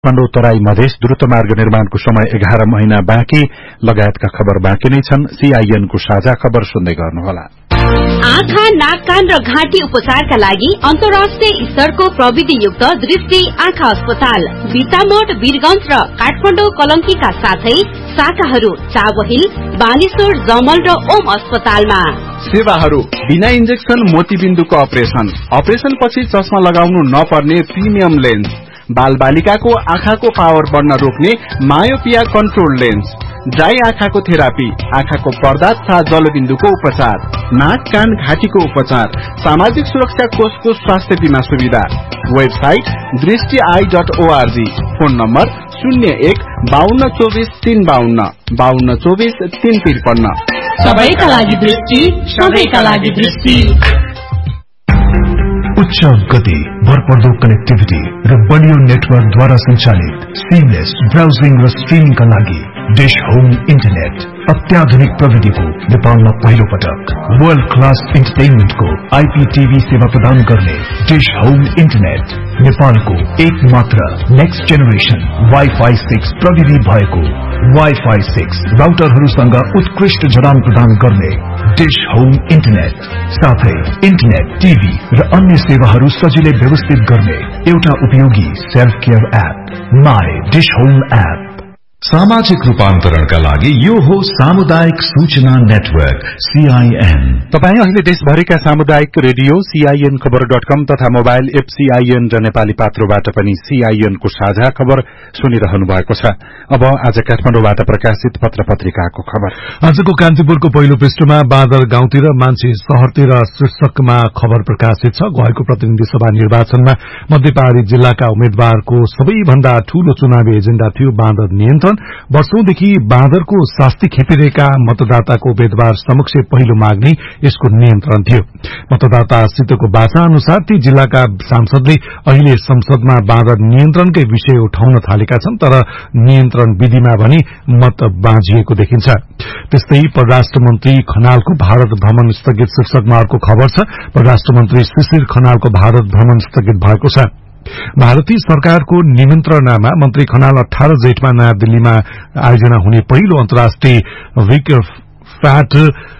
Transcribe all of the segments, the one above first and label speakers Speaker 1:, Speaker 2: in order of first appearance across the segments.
Speaker 1: काठमाडौँ तराई मधेस द्रुतमार्ग निर्माणको समय 11 महिना बाँकी लगायतका खबर बाँकी नै छन्। सीआईएन को साझा खबर सुन्दै गर्नुहोला।
Speaker 2: आँखा, नाक, कान र घाँटी उपचारका लागि अन्तर्राष्ट्रिय स्तरको प्रविधियुक्त दृष्टि आँखा अस्पताल बिटामोड, वीरगंज र काठमाडौँ कलंकीका साथै शाखाहरू चावहिल, बानेश्वर, जमल र ओम अस्पतालमा।
Speaker 3: सेवाहरू बिना इन्जेक्सन मोतीबिन्दुको अपरेसन पछि चस्मा लगाउनु नपर्ने प्रिमियम लेन्स, बाल बालिकाको आँखाको पावर बढ्न रोक्ने मायोपिया कन्ट्रोल लेन्स, ड्राई आँखाको थेरापी, आँखाको पर्दा तथा जलबिन्दुको उपचार, नाक, कान, घाँटीको उपचार, सामाजिक सुरक्षा कोषको स्वास्थ्य बीमा सुविधा। Website दृष्टि.org, phone number 01-5224-352, 5224-353।
Speaker 4: सबैका लागि दृष्टि, सबैका लागि दृष्टि।
Speaker 5: उच्च गति, भरपर्दो कनेक्टिभिटी र बलियो नेटवर्कद्वारा सञ्चालित सिमलेस ब्राउजिङ र स्ट्रिमिङका लागि डिश होम इन्टरनेट अत्याधुनिक प्रविधिको नेपालमा पहिलो पटक वर्ल्ड क्लास इन्टरटेनमेन्टको आईपीटीभी सेवा प्रदान गर्ने डिश होम इन्टरनेट नेपालको एक मात्र नेक्स्ट जेनेरेसन वाइफाई 6 प्रविधि भएको वाइफाई 6 राउटरहरूसँग उत्कृष्ट जडान प्रदान गर्ने डिश होम इन्टरनेट साथै इन्टरनेट, टिभी र अन्य सेवाहरू सजिलै व्यवस्थित गर्ने एउटा उपयोगी self care app my dish home app.
Speaker 6: सामाजिक रूपान्तरणका लागि यो हो सामुदायिक सूचना नेटवर्क सीआईएन।
Speaker 1: तपाई अहिले देशभरिका सामुदायिक रेडियो सीआईएन खबर.com तथा मोबाइल एप सीआईएन र नेपाली पात्रोबाट पनि सीआईएन को साझा खबर सुनिरहनु भएको छ। अब आज काठमाडौँबाट प्रकाशित पत्र पत्रिकाको खबर।
Speaker 7: आजको कान्तिपुरको पहिलो पृष्ठमा बाँदर गाउँतिर मान्छे शहरतिर शीर्षकमा खबर प्रकाशित छ। गएको प्रतिनिधि सभा निर्वाचनमा मध्यपहाडी जिल्लाका उम्मेद्वारको सबैभन्दा ठूलो चुनावी एजेण्डा थियो बाँदर नियन्त्रण। वर्षौंदेखि बाँदरको शास्ति खेपिरहेका मतदाताको उम्मेद्वार समक्ष पहिलो माग नै यसको नियन्त्रण थियो। मतदातासितको वाचा अनुसार ती जिल्लाका सांसदले अहिले संसदमा बाँदर नियन्त्रणकै विषय उठाउन थालेका छन्, तर नियन्त्रण विधिमा भने मत बाँझिएको देखिन्छ। त्यस्तै परराष्ट्र मन्त्री खनालको भारत भ्रमण स्थगित शीर्षकमा अर्को खबर छ। परराष्ट्र मन्त्री शिशिर खनालको भारत भ्रमण स्थगित भएको छ। भारतीय सरकारको निमन्त्रणामा मन्त्री खनाल 18 जेठमा नयाँ दिल्लीमा आयोजना हुने पहिलो अन्तर्राष्ट्रिय विकफ्याट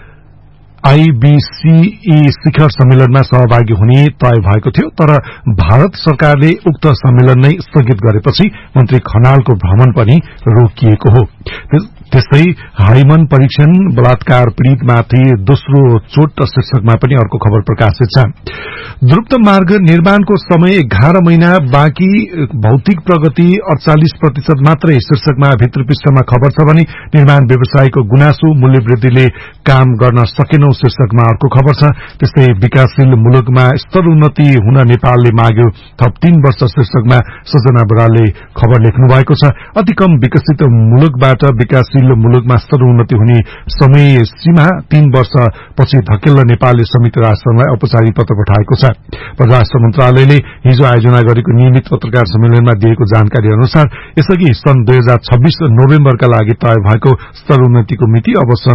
Speaker 7: आईबीसीई शिखर सम्मेलनमा सहभागी हुने तय भएको थियो, तर भारत सरकारले उक्त सम्मेलन नै स्थगित गरेपछि मन्त्री खनालको भ्रमण पनि रोकिएको हो। त्यस्तै हाइमन परीक्षण बलात्कार पीड़ितमाथि दोस्रो चोट शीर्षकमा पनि अर्को खबर प्रकाशित छ। द्रुत मार्ग निर्माणको समय 11 महिना बाँकी, भौतिक प्रगति 48% मात्रै शीर्षकमा भित्र पृष्ठमा खबर छ भने निर्माण व्यवसायको गुनासो मूल्य वृद्धिले काम गर्न सकेनौं शीर्षकमा अर्को खबर छ। त्यस्तै विकासशील मुलुकमा स्तर उन्नति हुन नेपालले माग्यो थप 3 वर्ष शीर्षकमा सजना बरालले खबर लेख्नु भएको छ। अति कम विकसित मुलुकबाट विकासशील मुलुकमा स्तर उन्नति हुने समय सीमा 3 वर्ष पछि धकेल्न नेपालले संयुक्त राष्ट्रलाई औपचारिक पत्र पठाएको छ। परराष्ट्र मन्त्रालयले हिजो आयोजना गरेको नियमित पत्रकार सम्मेलनमा दिएको जानकारी अनुसार यसअघि सन् 2026 नोभेम्बरका लागि तय भएको स्तर उन्नतिको मिति अब सन्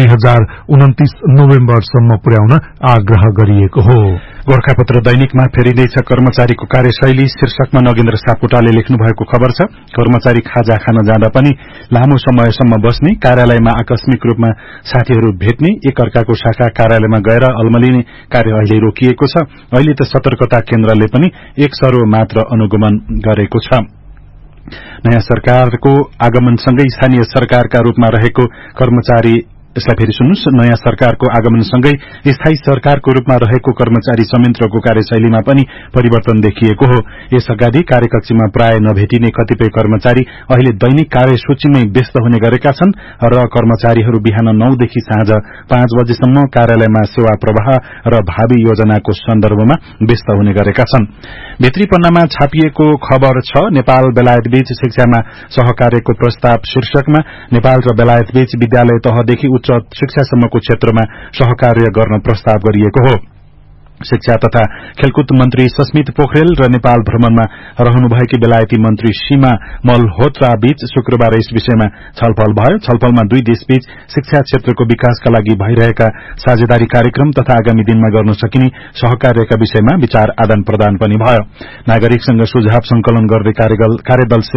Speaker 7: 2029 नोभेम्बरसम्म पुर्याउन आग्रह गरिएको हो।
Speaker 1: गोरखापत्र दैनिकमा फेरिँदैछ कर्मचारीको कार्यशैली शीर्षकमा नगेन्द्र सापकोटाले लेख्नु भएको खबर छ। कर्मचारी खाजा खान जाँदा पनि लामो समयसम्म बस्ने, कार्यालयमा आकस्मिक रूपमा साथीहरू भेट्ने, एक अर्काको शाखा कार्यालयमा गएर अल्मलिने कार्य अहिले रोकिएको छ। अहिले त सतर्कता केन्द्रले पनि एक सरो मात्र अनुगमन गरेको छ। नयाँ सरकारको आगमनसँगै स्थानीय सरकारका रूपमा रहेको कर्मचारी यसलाई फेरि सुन्नुस्। नयाँ सरकारको आगमनसँगै स्थायी सरकारको रूपमा रहेको कर्मचारी संयन्त्रको कार्यशैलीमा पनि परिवर्तन देखिएको हो। यसअगाडि कार्यकक्षमा प्राय नभेटिने कतिपय कर्मचारी अहिले दैनिक कार्यसूचीमै व्यस्त हुने गरेका छन् र कर्मचारीहरू बिहान 9 देखि साँझ 5 बजेसम्म कार्यालयमा सेवा प्रवाह र भावी योजनाको सन्दर्भमा व्यस्त हुने गरेका छन्। भित्री पन्नामा छापिएको खबर छ। नेपाल बेलायत बीच शिक्षामा सहकार्यको प्रस्ताव शीर्षकमा नेपाल र बेलायत बीच विद्यालय तहदेखि उच्च शिक्षासम्मको क्षेत्रमा सहकार्य गर्न प्रस्ताव गरिएको हो। शिक्षा तथा खेलकुद मन्त्री सस्मित पोखरेल र नेपाल भ्रमणमा रहनुभएकी बेलायती मन्त्री सीमा मल्होत्रा बीच शुक्रबार यस विषयमा छलफल भयो। छलफलमा दुई देशबीच शिक्षा क्षेत्रको विकासका लागि भइरहेका साझेदारी कार्यक्रम तथा आगामी दिनमा गर्न सकिने सहकार्यका विषयमा विचार आदान प्रदान पनि भयो। नागरिकसँग सुझाव संकलन गर्दै कार्यदल